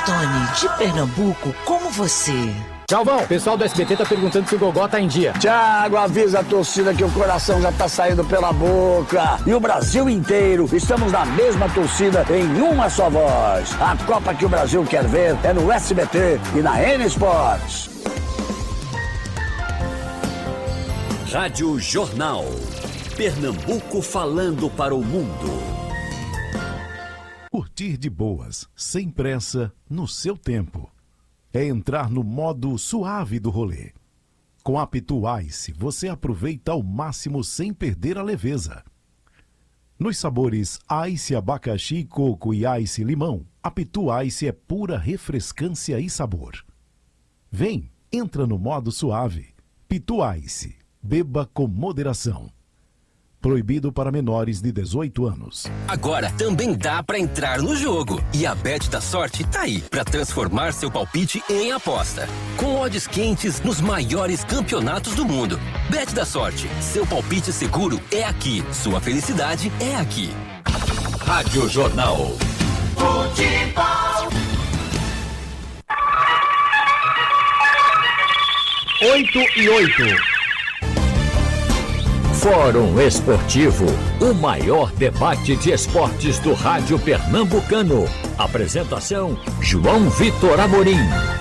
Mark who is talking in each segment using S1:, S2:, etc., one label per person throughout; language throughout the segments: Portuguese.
S1: Tony, de Pernambuco, como você.
S2: Galvão, o pessoal do SBT tá perguntando se o Gogó tá em dia.
S3: Thiago, avisa a torcida que o coração já tá saindo pela boca. E o Brasil inteiro, estamos na mesma torcida, em uma só voz. A Copa que o Brasil quer ver é no SBT e na N Sports.
S4: Rádio Jornal. Pernambuco falando para o mundo.
S5: Curtir de boas, sem pressa, no seu tempo. É entrar no modo suave do rolê. Com a Pitu Ice, você aproveita ao máximo sem perder a leveza. Nos sabores Ice abacaxi, coco e Ice limão, a Pitu Ice é pura refrescância e sabor. Vem, entra no modo suave. Pitu Ice, beba com moderação. Proibido para menores de 18 anos.
S6: Agora também dá para entrar no jogo. E a Bet da Sorte tá aí para transformar seu palpite em aposta. Com odds quentes nos maiores campeonatos do mundo. Bet da Sorte. Seu palpite seguro é aqui. Sua felicidade é aqui.
S4: Rádio Jornal.
S7: Futebol.
S2: 8:08.
S4: Fórum Esportivo, o maior debate de esportes do rádio pernambucano. Apresentação, João Vitor Amorim.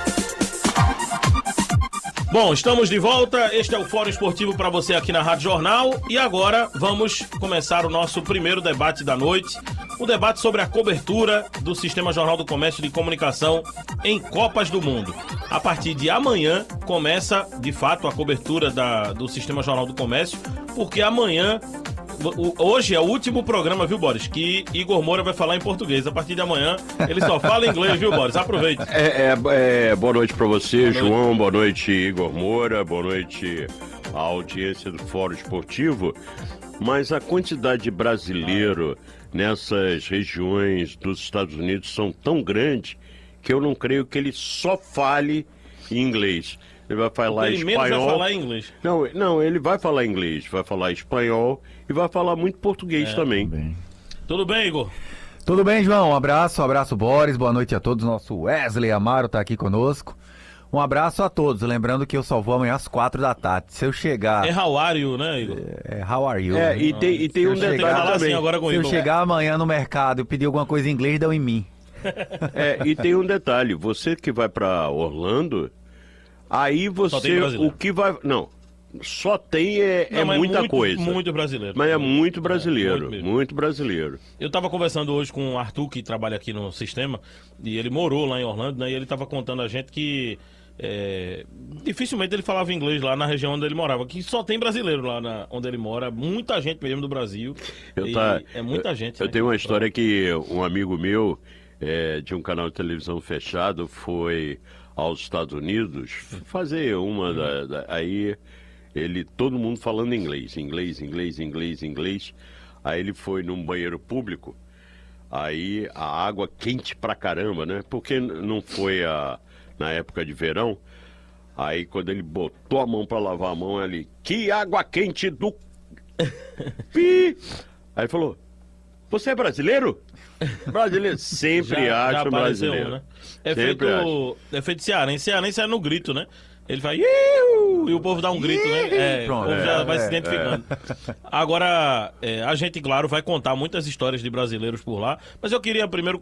S8: Bom, estamos de volta. Este é o Fórum Esportivo para você aqui na Rádio Jornal. E agora vamos começar o nosso primeiro debate da noite. O debate sobre a cobertura do Sistema Jornal do Comércio de Comunicação em Copas do Mundo. A partir de amanhã começa, de fato, a cobertura do Sistema Jornal do Comércio, porque amanhã, hoje é o último programa, viu, Boris, que Igor Moura vai falar em português. A partir de amanhã ele só fala inglês, viu, Boris? Aproveite.
S9: Boa noite para você, João. Boa noite, Igor Moura. Boa noite à audiência do Fórum Esportivo. Mas a quantidade de brasileiro nessas regiões dos Estados Unidos são tão grande que eu não creio que ele só fale inglês. Ele vai falar espanhol.
S8: Ele vai falar inglês.
S9: Não, ele vai falar inglês, vai falar espanhol e vai falar muito português também.
S8: Tudo bem, Igor?
S10: Tudo bem, João? Um abraço, Boris. Boa noite a todos. Nosso Wesley Amaro tá aqui conosco. Um abraço a todos. Lembrando que eu só vou amanhã às 4h. Se eu chegar...
S8: É how are you, né, Igor?
S10: How are you?
S9: E tem um detalhe também.
S8: Agora com
S10: Se eu
S8: Igor.
S10: chegar amanhã no mercado e pedir alguma coisa em inglês, dão em mim.
S9: E tem um detalhe. Você que vai pra Orlando, aí você...
S8: Só tem brasileiro.
S9: O que vai... Não, só tem muita coisa.
S8: Muito brasileiro.
S9: Mas é muito brasileiro,
S8: muito
S9: muito brasileiro.
S8: Eu estava conversando hoje com o Arthur, que trabalha aqui no sistema, e ele morou lá em Orlando, né? E ele estava contando a gente que dificilmente ele falava inglês lá na região onde ele morava, que só tem brasileiro lá onde ele mora, muita gente mesmo do Brasil. É muita gente.
S9: Eu
S8: né?
S9: tenho uma história que um amigo meu, de um canal de televisão fechado, foi aos Estados Unidos fazer uma aí todo mundo falando inglês. Aí ele foi num banheiro público, aí a água quente pra caramba, né? Porque não foi na época de verão. Aí quando ele botou a mão pra lavar a mão, ele... Que água quente do... Pi! Aí falou... Você é brasileiro? Brasileiro. Sempre acha brasileiro.
S8: Né? É feito cearense. Cearense é no grito, né? Ele vai... E o povo dá um grito, né? O povo já vai se identificando. Agora, a gente, claro, vai contar muitas histórias de brasileiros por lá. Mas eu queria primeiro